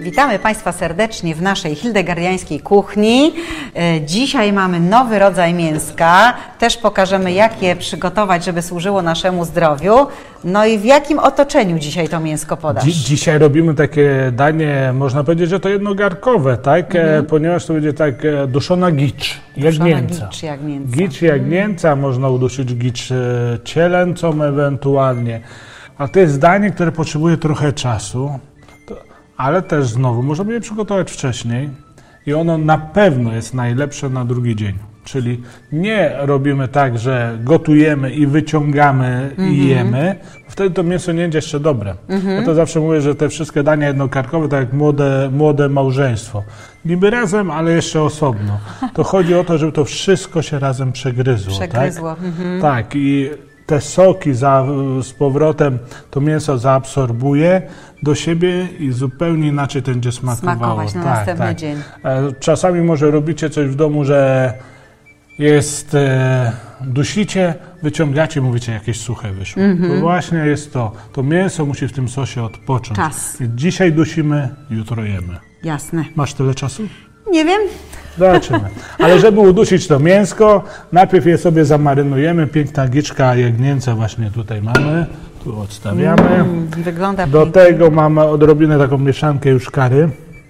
Witamy Państwa serdecznie w naszej hildegardiańskiej kuchni. Dzisiaj mamy nowy rodzaj mięska. Też pokażemy, jak je przygotować, żeby służyło naszemu zdrowiu. No i w jakim otoczeniu dzisiaj to mięsko podasz? Dzisiaj robimy takie danie, można powiedzieć, że to jednogarkowe, tak? Ponieważ to będzie tak duszona gicz, jagnięca. Gicz jagnięca, można udusić gicz cielęcą ewentualnie. A to jest danie, które potrzebuje trochę czasu. Ale też znowu możemy je przygotować wcześniej i ono na pewno jest najlepsze na drugi dzień. Czyli nie robimy tak, że gotujemy i wyciągamy i jemy. Wtedy to mięso nie będzie jeszcze dobre. Ja to zawsze mówię, że te wszystkie dania jednokarkowe, tak jak młode małżeństwo. Niby razem, ale jeszcze osobno. To chodzi o to, żeby to wszystko się razem przegryzło. Przegryzło. Tak? Tak, i te soki z powrotem to mięso zaabsorbuje do siebie i zupełnie inaczej to będzie smakować na następny dzień. Czasami może robicie coś w domu, że jest dusicie, wyciągacie, mówicie, jakieś suche wyszło. To właśnie jest to. To mięso musi w tym sosie odpocząć. Czas. Dzisiaj dusimy, jutro jemy. Jasne. Masz tyle czasu? Nie wiem. Zobaczymy. Ale żeby udusić to mięsko, najpierw je sobie zamarynujemy. Piękna giczka jagnięca właśnie tutaj mamy. Tu odstawiamy. Wygląda Do pięknie. tego mamy odrobinę taką mieszankę już curry.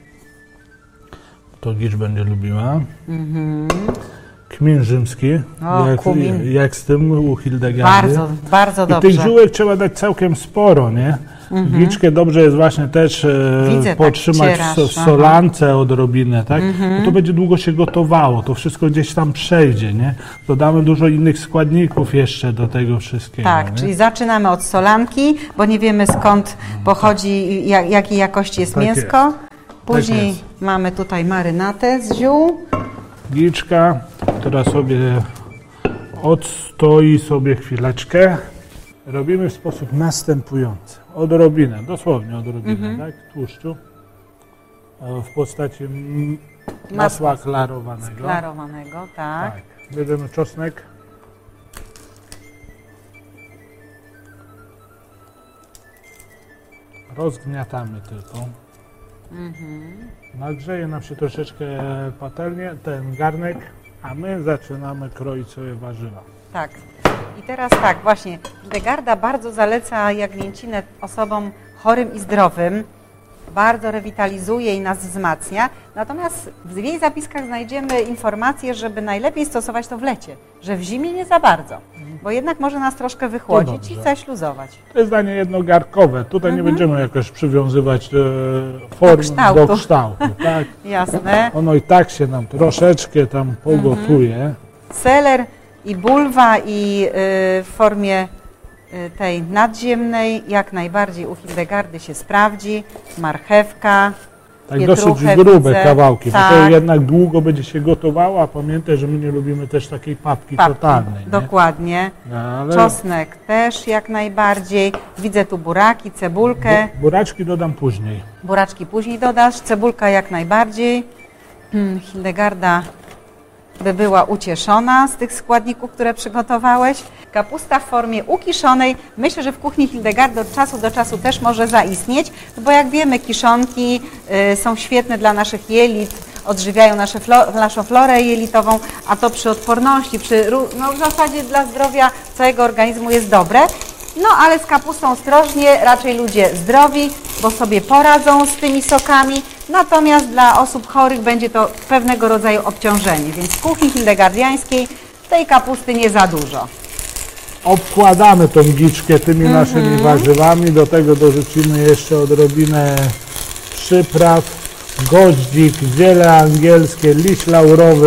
To gicz będzie lubiła. Kmin rzymski. O, jak z tym u Hildegardy. Bardzo, bardzo I dobrze. tych żyłek trzeba dać całkiem sporo, nie? Giczkę dobrze jest właśnie też podtrzymać w solance odrobinę, tak? Bo to będzie długo się gotowało, to wszystko gdzieś tam przejdzie, nie? Dodamy dużo innych składników jeszcze do tego wszystkiego. Tak, nie? czyli zaczynamy od solanki, bo nie wiemy skąd pochodzi, jakiej jakości jest Tak mięsko. jest. Później Tak jest. mamy tutaj marynatę z ziół. Giczka, która sobie odstoi sobie chwileczkę. Robimy w sposób następujący. Odrobinę, dosłownie odrobinę, tak? Tłuszczu w postaci masła klarowanego. Klarowanego, tak. Bierzemy czosnek. Rozgniatamy tylko. Nagrzeje nam się troszeczkę patelnię, ten garnek, a my zaczynamy kroić sobie warzywa. Tak. I teraz tak, właśnie, Hildegarda bardzo zaleca jagnięcinę osobom chorym i zdrowym, bardzo rewitalizuje i nas wzmacnia, natomiast w jej zapiskach znajdziemy informację, żeby najlepiej stosować to w lecie, że w zimie nie za bardzo, bo jednak może nas troszkę wychłodzić i zaśluzować. To jest danie jednogarkowe, tutaj nie będziemy jakoś przywiązywać form do kształtu. Tak? Jasne. Ono i tak się nam troszeczkę tam pogotuje. Seler i bulwa i w formie tej nadziemnej jak najbardziej u Hildegardy się sprawdzi. Marchewka, Tak dosyć grube kawałki, bo to jednak długo będzie się gotowało, a pamiętaj, że my nie lubimy też takiej papki totalnej. Dokładnie. Ale Czosnek też jak najbardziej. Widzę tu buraki, cebulkę. buraczki dodam później. Buraczki później dodasz, cebulka jak najbardziej. Hildegarda by była ucieszona z tych składników, które przygotowałeś. Kapusta w formie ukiszonej, myślę, że w kuchni Hildegardy od czasu do czasu też może zaistnieć, bo jak wiemy, kiszonki są świetne dla naszych jelit, odżywiają naszą florę jelitową, a to przy odporności, w zasadzie dla zdrowia całego organizmu jest dobre. No ale z kapustą ostrożnie, raczej ludzie zdrowi, bo sobie poradzą z tymi sokami, natomiast dla osób chorych będzie to pewnego rodzaju obciążenie, więc w kuchni hildegardiańskiej tej kapusty nie za dużo. Obkładamy tą giczkę tymi naszymi warzywami, do tego dorzucimy jeszcze odrobinę przypraw, goździk, ziele angielskie, liść laurowy.